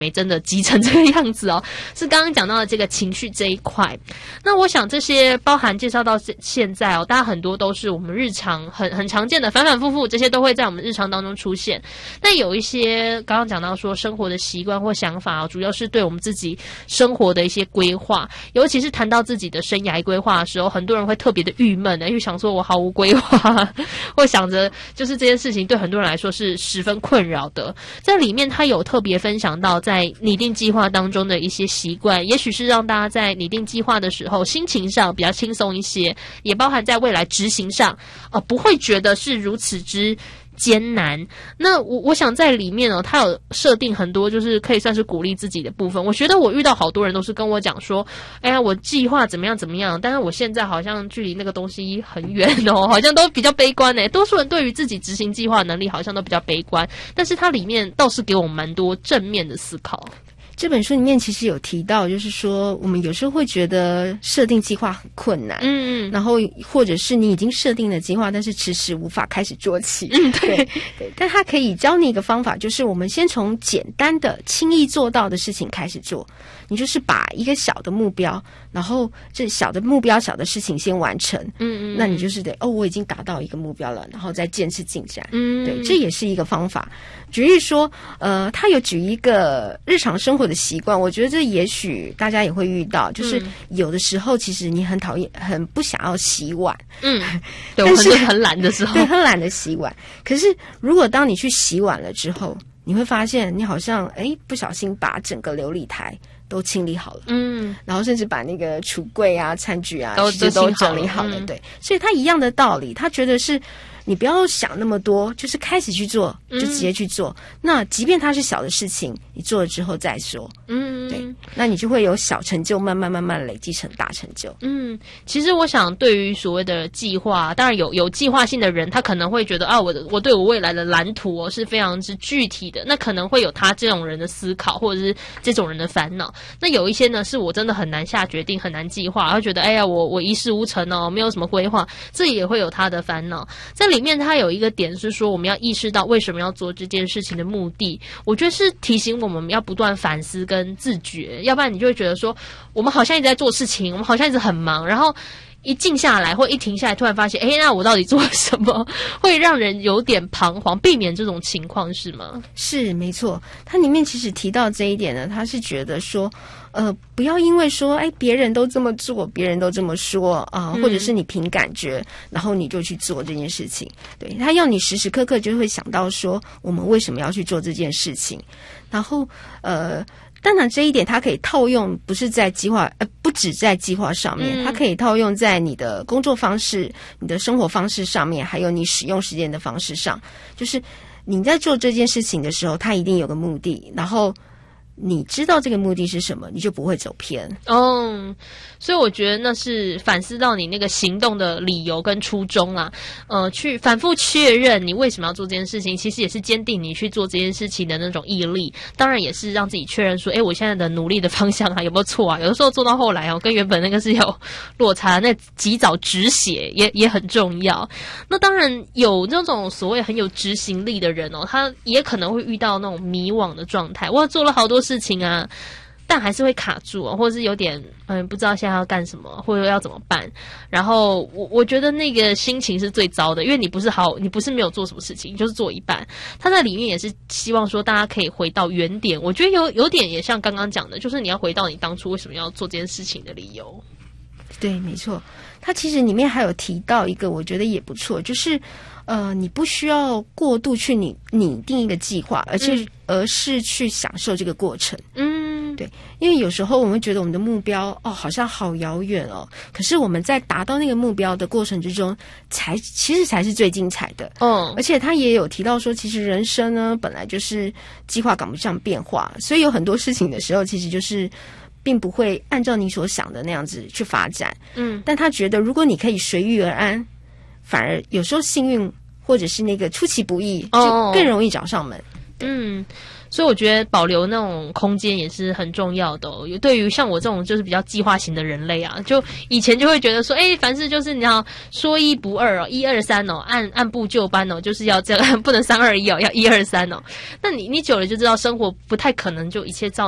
没真的急成这个样子哦，是刚刚讲到的这个情绪这一块。那我想这些包含介绍到现在哦，大家很多都是我们日常很常见的反反复复，这些都会在我们日常当中出现。但有一些刚刚讲到说生活的习惯或想法哦，主要是对我们自己生活的一些规划，尤其是谈到自己的生涯规划的时候，很多人会特别的郁闷的，因为想说我毫无规划，或想着就是这件事情对很多人来说是十分困扰的。在里面他有特别分享到在拟定计划当中的一些习惯，也许是让大家在拟定计划的时候心情上比较轻松一些，也包含在未来执行上不会觉得是如此之艰难。那我想在里面他有设定很多就是可以算是鼓励自己的部分。我觉得我遇到好多人都是跟我讲说，哎呀，我计划怎么样怎么样，但是我现在好像距离那个东西很远好像都比较悲观多数人对于自己执行计划能力好像都比较悲观，但是它里面倒是给我们蛮多正面的思考。 这本书里面其实有提到，就是说我们有时候会觉得设定计划很困难，然后或者是你已经设定了计划，但是迟迟无法开始做起，对，但他可以教你一个方法，就是我们先从简单的、轻易做到的事情开始做。你就是把一个小的目标，然后这小的目标、小的事情先完成，那你就是得我已经达到一个目标了，然后再见次进展，对，这也是一个方法。举例说，他有举一个日常生活的习惯，我觉得这也许大家也会遇到，就是有的时候其实你很讨厌、很不想要洗碗， 对，我很懒的时候， 对，很懒得洗碗。可是如果当你去洗碗了之后，你会发现你好像不小心把整个流理台都清理好了，然后甚至把那个橱柜啊、餐具啊都整理好了，对。所以它一样的道理，他觉得是你不要想那么多，就是开始去做，就直接去做。那即便它是小的事情，你做了之后再说，对，那你就会有小成就，慢慢累积成大成就。 其实我想，对于所谓的计划，当然有计划性的人，他可能会觉得我对我未来的蓝图是非常之具体的，那可能会有他这种人的思考，或者是这种人的烦恼。那有一些呢，是我真的很难下决定，很难计划，他觉得我一事无成没有什么规划，这也会有他的烦恼。在里面他有一个点是说，我们要意识到为什么要做这件事情的目的。我觉得是提醒我们要不断反思跟自觉，要不然你就会觉得说，我们好像一直在做事情，我们好像一直很忙，然后一静下来或一停下来，突然发现，那我到底做了什么？会让人有点彷徨，避免这种情况是吗？ 是，没错。它里面其实提到这一点呢，他是觉得说，不要因为说，别人都这么做，别人都这么说或者是你凭感觉，然后你就去做这件事情。对，他要你时时刻刻就会想到说，我们为什么要去做这件事情？然后，当然这一点它可以套用，不是在计划，不止在计划上面，它可以套用在你的工作方式、你的生活方式上面，还有你使用时间的方式上。就是你在做这件事情的时候，它一定有个目的，然后你知道这个目的是什么，你就不会走偏。 所以我觉得那是反思到你那个行动的理由跟初衷啦。去反复确认你为什么要做这件事情，其实也是坚定你去做这件事情的那种毅力。当然也是让自己确认说，我现在的努力的方向有没有错啊？有的时候做到后来跟原本那个是有落差，那及早止血也很重要。那当然有那种所谓很有执行力的人他也可能会遇到那种迷惘的状态。我做了好多事情啊，但还是会卡住或者是有点不知道现在要干什么，或者要怎么办。然后我觉得那个心情是最糟的，因为你不是没有做什么事情，你就是做一半。他在里面也是希望说大家可以回到原点。我觉得有点也像刚刚讲的，就是你要回到你当初为什么要做这件事情的理由。 对，没错。他其实里面还有提到一个我觉得也不错，就是你不需要过度去拟定一个计划，而是去享受这个过程。对，因为有时候我们会觉得我们的目标好像好遥远可是我们在达到那个目标的过程之中，其实才是最精彩的。而且他也有提到说，其实人生呢本来就是计划赶不上变化，所以有很多事情的时候，其实就是并不会按照你所想的那样子去发展。但他觉得如果你可以随遇而安，反而有时候幸运或者是那个出其不意就更容易找上门。 所以我觉得保留那种空间也是很重要的哦。对于像我这种就是比较计划型的人类啊，就以前就会觉得说，凡事就是你要说一不二哦，1、2、3哦，按部就班哦，就是要这样，不能3、2、1哦，要1、2、3哦。那你久了就知道生活不太可能就一切照